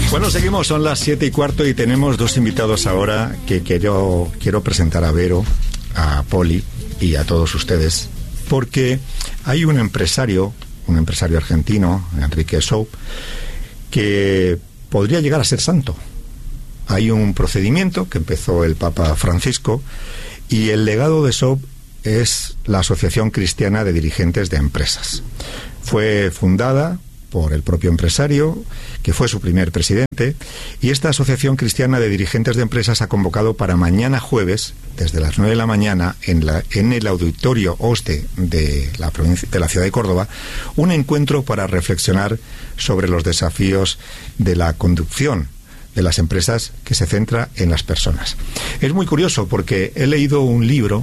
Bueno, seguimos, son las 7:15 y tenemos dos invitados ahora que quiero presentar a Vero, a Poli y a todos ustedes, porque hay un empresario argentino, Enrique Sou, que podría llegar a ser santo. Hay un procedimiento que empezó el Papa Francisco y el legado de Sou es la Asociación Cristiana de Dirigentes de Empresas. Fue fundada por el propio empresario, que fue su primer presidente, y esta Asociación Cristiana de Dirigentes de Empresas ha convocado para mañana jueves, desde las 9 de la mañana, en el Auditorio Oste de la ciudad de Córdoba, un encuentro para reflexionar sobre los desafíos de la conducción de las empresas que se centra en las personas. Es muy curioso porque he leído un libro,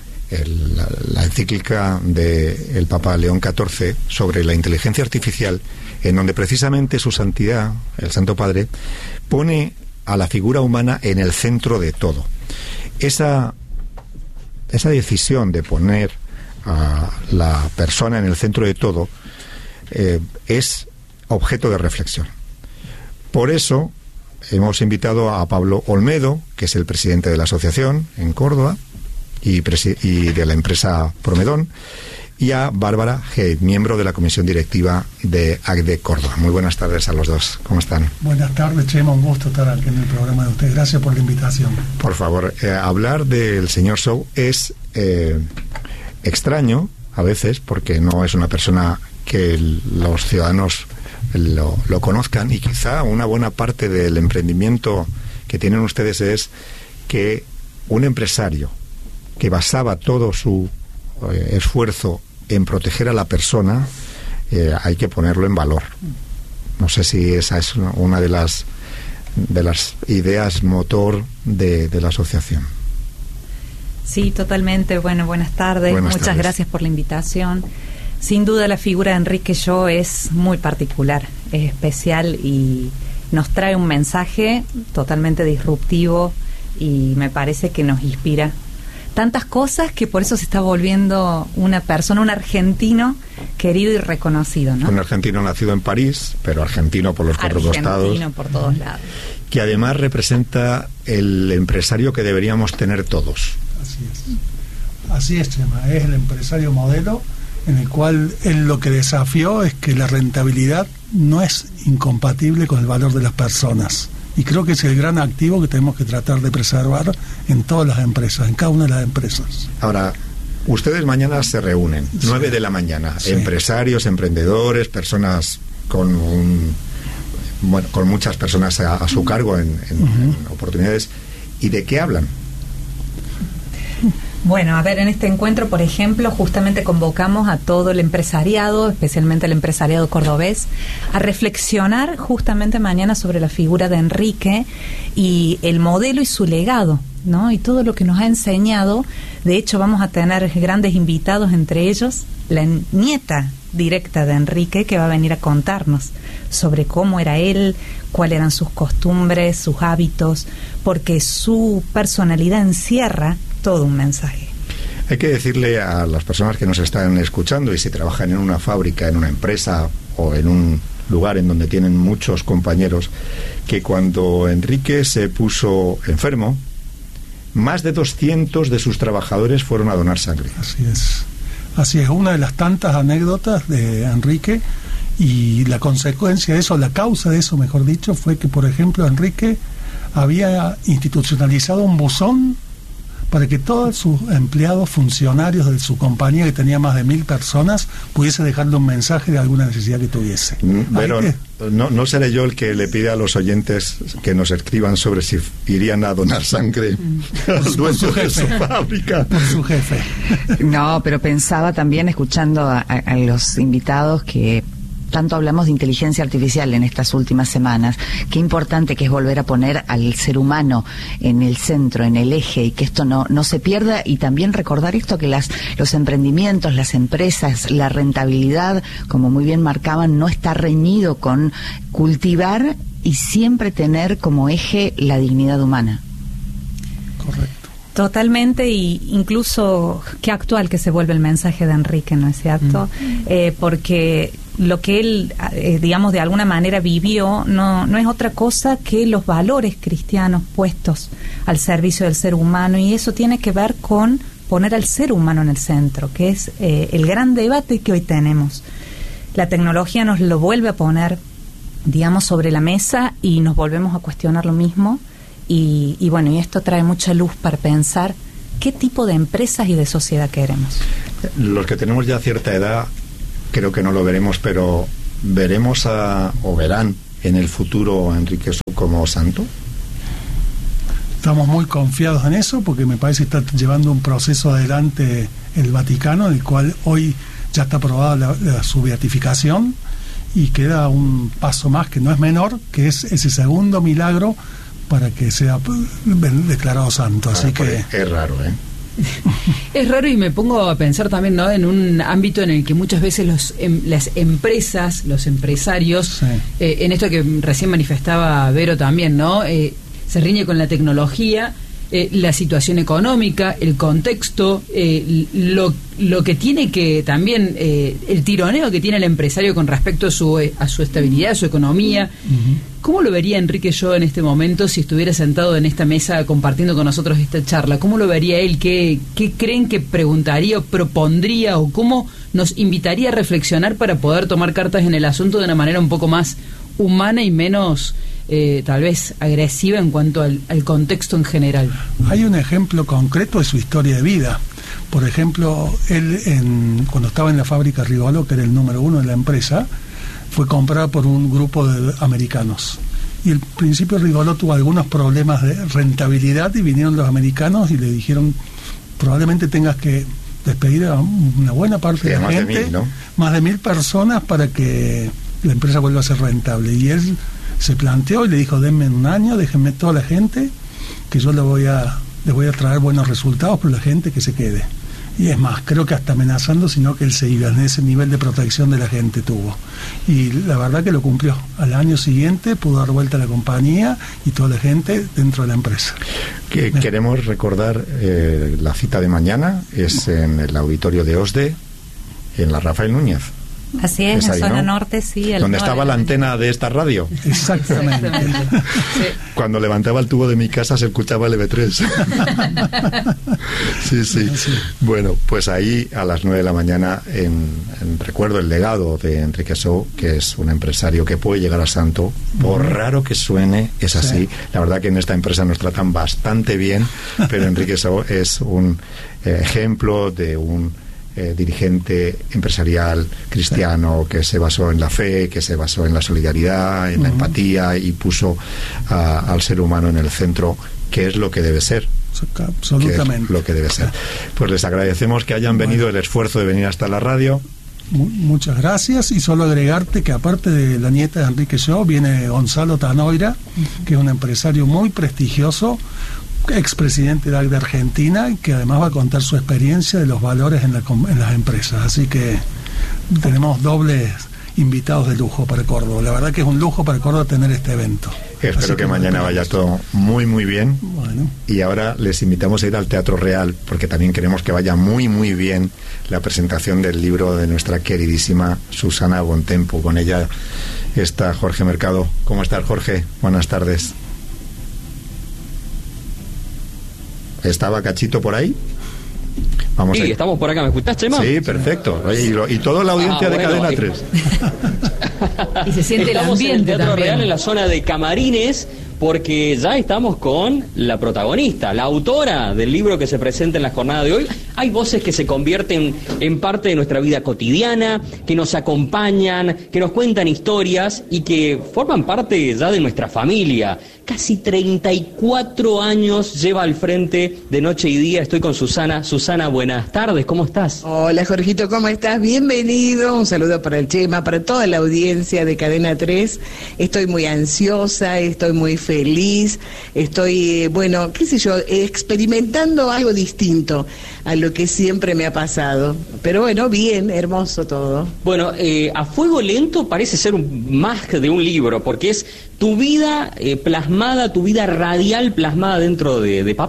la encíclica del Papa León XIV sobre la inteligencia artificial, en donde precisamente su santidad, el Santo Padre, pone a la figura humana en el centro de todo. Esa decisión de poner a la persona en el centro de todo es objeto de reflexión. Por eso hemos invitado a Pablo Olmedo, que es el presidente de la asociación en Córdoba y de la empresa Promedón, y a Bárbara G., miembro de la comisión directiva de ACDE Córdoba. Muy buenas tardes a los dos. ¿Cómo están? Buenas tardes, Chema. Un gusto estar aquí en el programa de usted. Gracias por la invitación. Por favor, hablar del señor Sou es extraño a veces, porque no es una persona que los ciudadanos lo conozcan, y quizá una buena parte del emprendimiento que tienen ustedes es que un empresario que basaba todo su esfuerzo en proteger a la persona, hay que ponerlo en valor. No sé si esa es una de las ideas motor de la asociación. Sí, totalmente. Bueno, buenas tardes. Muchas gracias por la invitación. Sin duda la figura de Enrique Sou es muy particular, es especial y nos trae un mensaje totalmente disruptivo, y me parece que nos inspira tantas cosas que por eso se está volviendo una persona, un argentino querido y reconocido, ¿no? Un argentino nacido en París, pero argentino por los cuatro costados. Argentino por todos lados. Que además representa el empresario que deberíamos tener todos. Así es, Chema. Es el empresario modelo en el cual él lo que desafió es que la rentabilidad no es incompatible con el valor de las personas. Y creo que es el gran activo que tenemos que tratar de preservar en todas las empresas, en cada una de las empresas. Ahora, ustedes mañana se reúnen, 9 de la mañana, sí. Empresarios, emprendedores, personas con muchas personas a su cargo en oportunidades. ¿Y de qué hablan? Bueno, a ver, en este encuentro, por ejemplo, justamente convocamos a todo el empresariado, especialmente el empresariado cordobés, a reflexionar justamente mañana sobre la figura de Enrique y el modelo y su legado, ¿no? Y todo lo que nos ha enseñado. De hecho, vamos a tener grandes invitados, entre ellos la nieta directa de Enrique, que va a venir a contarnos sobre cómo era él, cuáles eran sus costumbres, sus hábitos, porque su personalidad encierra todo un mensaje. Hay que decirle a las personas que nos están escuchando, y si trabajan en una fábrica, en una empresa o en un lugar en donde tienen muchos compañeros, que cuando Enrique se puso enfermo, más de 200 de sus trabajadores fueron a donar sangre. Así es, una de las tantas anécdotas de Enrique, y la consecuencia de eso, la causa de eso, mejor dicho, fue que, por ejemplo, Enrique había institucionalizado un buzón para que todos sus empleados, funcionarios de su compañía, que tenía más de 1.000 personas, pudiese dejarle un mensaje de alguna necesidad que tuviese. Pero no seré yo el que le pide a los oyentes que nos escriban sobre si irían a donar sangre al dueño de su fábrica. Por su jefe. No, pero pensaba también, escuchando a los invitados, que tanto hablamos de inteligencia artificial en estas últimas semanas, qué importante que es volver a poner al ser humano en el centro, en el eje, y que esto no se pierda, y también recordar esto, que los emprendimientos, las empresas, la rentabilidad, como muy bien marcaban, no está reñido con cultivar y siempre tener como eje la dignidad humana. Correcto. Totalmente, y incluso qué actual que se vuelve el mensaje de Enrique, ¿no es cierto? Porque lo que él, digamos, de alguna manera vivió, no es otra cosa que los valores cristianos puestos al servicio del ser humano, y eso tiene que ver con poner al ser humano en el centro, que es el gran debate que hoy tenemos. La tecnología nos lo vuelve a poner, digamos, sobre la mesa y nos volvemos a cuestionar lo mismo, y bueno, y esto trae mucha luz para pensar qué tipo de empresas y de sociedad queremos. Los que tenemos ya cierta edad creo que no lo veremos, pero ¿veremos o verán en el futuro a Enrique Sou como santo? Estamos muy confiados en eso, porque me parece que está llevando un proceso adelante el Vaticano, en el cual hoy ya está aprobada su beatificación, y queda un paso más que no es menor, que es ese segundo milagro para que sea declarado santo. Así que es raro, ¿eh? Es raro, y me pongo a pensar también, ¿no?, en un ámbito en el que muchas veces las empresas, los empresarios, sí, en esto que recién manifestaba Vero también, ¿no?, se riñe con la tecnología, la situación económica, el contexto, lo que tiene que también, el tironeo que tiene el empresario con respecto a su estabilidad, a su economía. uh-huh. ¿Cómo lo vería Enrique Sou en este momento si estuviera sentado en esta mesa compartiendo con nosotros esta charla? ¿Cómo lo vería él? ¿Qué creen que preguntaría o propondría, o cómo nos invitaría a reflexionar para poder tomar cartas en el asunto de una manera un poco más humana y menos tal vez agresiva en cuanto al contexto en general? Hay un ejemplo concreto de su historia de vida. Por ejemplo, él cuando estaba en la fábrica Rigolo, que era el número 1 de la empresa, fue comprada por un grupo de americanos. Y al principio Rigolo tuvo algunos problemas de rentabilidad, y vinieron los americanos y le dijeron: probablemente tengas que despedir a una buena parte de la gente, más de 1.000, ¿no? Más de 1.000 personas, para que la empresa vuelva a ser rentable. Y él se planteó y le dijo: denme un año, déjenme toda la gente, que yo les voy a traer buenos resultados, pero la gente que se quede. Y es más, creo que hasta amenazando, sino que él se iba. En ese nivel de protección de la gente tuvo. Y la verdad que lo cumplió. Al año siguiente pudo dar vuelta a la compañía y toda la gente dentro de la empresa. Queremos recordar la cita de mañana, es en el auditorio de OSDE, en la Rafael Núñez. Así es, ahí, en zona ¿no?, norte, sí. Donde estaba la antena de esta radio. Exactamente. Sí. Cuando levantaba el tubo de mi casa se escuchaba el EV3. Sí, sí. Bueno, pues ahí a las 9 de la mañana, en recuerdo el legado de Enrique Sou, que es un empresario que puede llegar a santo, por raro que suene, es así. Sí. La verdad que en esta empresa nos tratan bastante bien, pero Enrique Sou es un ejemplo de un dirigente empresarial cristiano, que se basó en la fe, que se basó en la solidaridad, en la empatía, y puso al ser humano en el centro, que es lo que debe ser. Absolutamente. Que es lo que debe ser. Pues les agradecemos que hayan venido, el esfuerzo de venir hasta la radio. Muchas gracias, y solo agregarte que aparte de la nieta de Enrique Sou viene Gonzalo Tanoira, que es un empresario muy prestigioso, expresidente de ACDE Argentina, que además va a contar su experiencia de los valores en las empresas. Así que tenemos dobles invitados de lujo para Córdoba. La verdad que es un lujo para Córdoba tener este evento. Espero que mañana vaya todo muy muy bien. Bueno. Y ahora les invitamos a ir al Teatro Real, porque también queremos que vaya muy muy bien la presentación del libro de nuestra queridísima Susana Bontempo. Con ella está Jorge Mercado. ¿Cómo estás, Jorge? Buenas tardes. ¿Estaba Cachito por ahí? Vamos. Sí, estamos por acá. ¿Me escuchás, Chema? Sí, perfecto. Oye, y toda la audiencia de Cadena 3. Y se siente el estamos ambiente en el Teatro también. Real, en la zona de camarines, porque ya estamos con la protagonista, la autora del libro que se presenta en la jornada de hoy. Hay voces que se convierten en parte de nuestra vida cotidiana, que nos acompañan, que nos cuentan historias y que forman parte ya de nuestra familia. Casi 34 años lleva al frente de Noche y Día. Estoy con Susana. Susana, buenas tardes, ¿cómo estás? Hola, Jorgito, ¿cómo estás? Bienvenido. Un saludo para el Chema, para toda la audiencia de Cadena 3. Estoy muy ansiosa, estoy muy feliz, estoy, bueno, qué sé yo, experimentando algo distinto a lo que siempre me ha pasado. Pero bueno, bien, hermoso todo. Bueno, A Fuego Lento parece ser más de un libro, porque es tu vida plasmada, tu vida radial plasmada dentro de papel.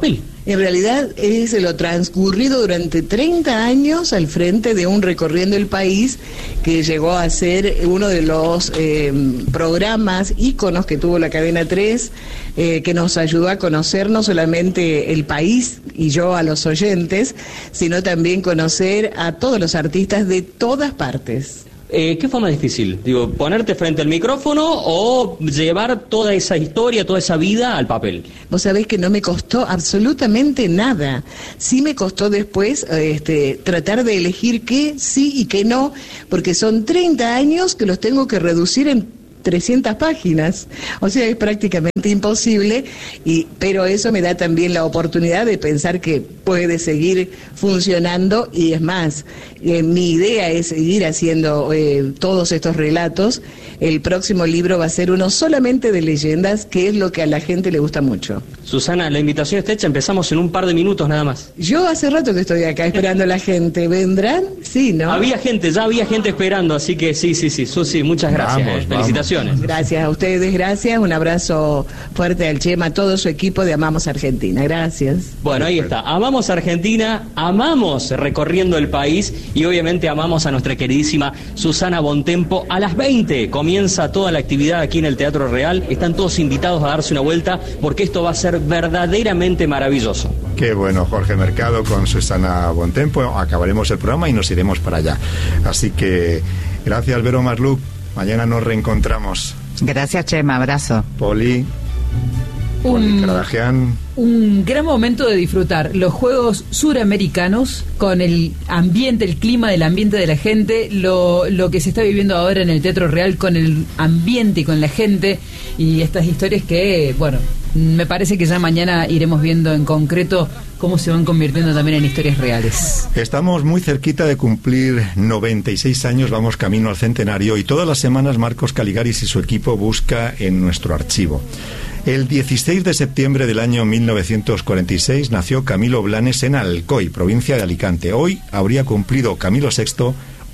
En realidad es lo transcurrido durante 30 años al frente de un Recorriendo el País que llegó a ser uno de los programas íconos que tuvo la Cadena 3, que nos ayudó a conocer no solamente el país y yo a los oyentes, sino también conocer a todos los artistas de todas partes. ¿Qué fue más difícil? Digo, ¿ponerte frente al micrófono o llevar toda esa historia, toda esa vida al papel? Vos sabés que no me costó absolutamente nada. Sí me costó después tratar de elegir qué sí y qué no, porque son 30 años que los tengo que reducir en 300 páginas, o sea, es prácticamente imposible, pero eso me da también la oportunidad de pensar que puede seguir funcionando, y es más, mi idea es seguir haciendo todos estos relatos. El próximo libro va a ser uno solamente de leyendas, que es lo que a la gente le gusta mucho. Susana, la invitación está hecha, empezamos en un par de minutos nada más. Yo hace rato que estoy acá esperando a la gente. ¿Vendrán? Sí, ¿no? Ya había gente esperando, así que sí. Susi, muchas gracias. Vamos. Felicitaciones. Gracias a ustedes, gracias. Un abrazo fuerte al Chema, a todo su equipo de Amamos Argentina. Gracias. Bueno, ahí está. Amamos Argentina, amamos Recorriendo el País y obviamente amamos a nuestra queridísima Susana Bontempo. A las 20 comienza toda la actividad aquí en el Teatro Real. Están todos invitados a darse una vuelta porque esto va a ser verdaderamente maravilloso. Qué bueno, Jorge Mercado con Susana Bontempo. Acabaremos el programa y nos iremos para allá. Así que gracias, Vero Marluc. Mañana nos reencontramos. Gracias, Chema. Abrazo. Poli Caradagian. Un gran momento de disfrutar los Juegos Suramericanos con el ambiente, el clima del ambiente de la gente, lo que se está viviendo ahora en el Teatro Real con el ambiente y con la gente y estas historias que, bueno, me parece que ya mañana iremos viendo en concreto cómo se van convirtiendo también en historias reales. Estamos muy cerquita de cumplir 96 años, vamos camino al centenario y todas las semanas Marcos Caligaris y su equipo busca en nuestro archivo. El 16 de septiembre del año 1946 nació Camilo Blanes en Alcoy, provincia de Alicante. Hoy habría cumplido Camilo VI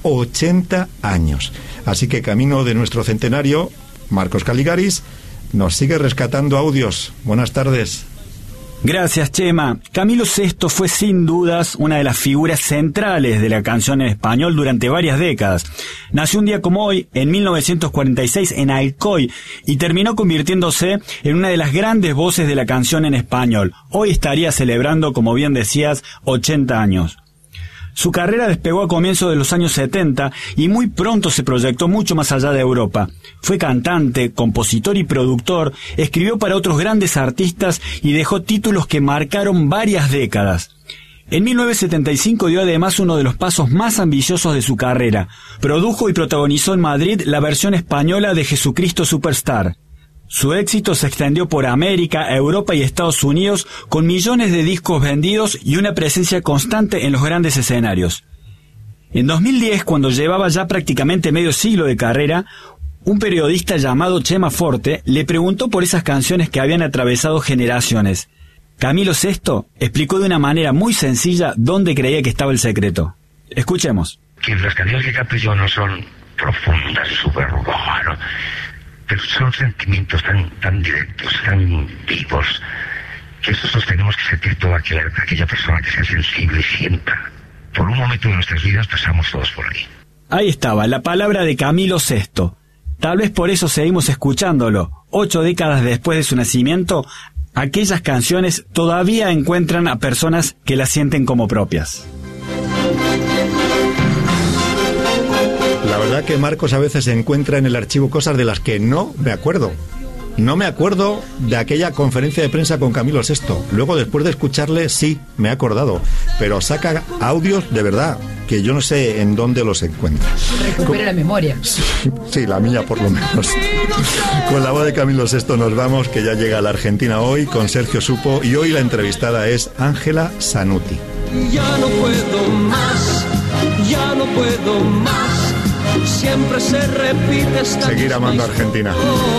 80 años. Así que camino de nuestro centenario, Marcos Caligaris nos sigue rescatando audios. Buenas tardes. Gracias, Chema. Camilo VI fue sin dudas una de las figuras centrales de la canción en español durante varias décadas. Nació un día como hoy, en 1946, en Alcoy, y terminó convirtiéndose en una de las grandes voces de la canción en español. Hoy estaría celebrando, como bien decías, 80 años. Su carrera despegó a comienzos de los años 70 y muy pronto se proyectó mucho más allá de Europa. Fue cantante, compositor y productor, escribió para otros grandes artistas y dejó títulos que marcaron varias décadas. En 1975 dio además uno de los pasos más ambiciosos de su carrera. Produjo y protagonizó en Madrid la versión española de Jesucristo Superstar. Su éxito se extendió por América, Europa y Estados Unidos con millones de discos vendidos y una presencia constante en los grandes escenarios. En 2010, cuando llevaba ya prácticamente medio siglo de carrera, un periodista llamado Chema Forte le preguntó por esas canciones que habían atravesado generaciones. Camilo VI explicó de una manera muy sencilla dónde creía que estaba el secreto. Escuchemos. Que las canciones que canto yo no son profundas, súper ¿no? Pero son sentimientos tan directos, tan vivos, que eso sostenemos que sentir toda aquella persona que sea sensible y sienta. Por un momento de nuestras vidas pasamos todos por ahí. Ahí estaba, la palabra de Camilo VI. Tal vez por eso seguimos escuchándolo. 8 décadas después de su nacimiento, aquellas canciones todavía encuentran a personas que las sienten como propias. La verdad que Marcos a veces encuentra en el archivo cosas de las que no me acuerdo. No me acuerdo de aquella conferencia de prensa con Camilo VI. Luego, después de escucharle, sí, me he acordado. Pero saca audios de verdad, que yo no sé en dónde los encuentra. Recupera la memoria. Sí, la mía por lo menos. Con la voz de Camilo VI nos vamos, que ya llega a la Argentina hoy, con Sergio Supo. Y hoy la entrevistada es Ángela Zanuti. Ya no puedo más, ya no puedo más. Siempre se repite esta Seguir amando a Argentina.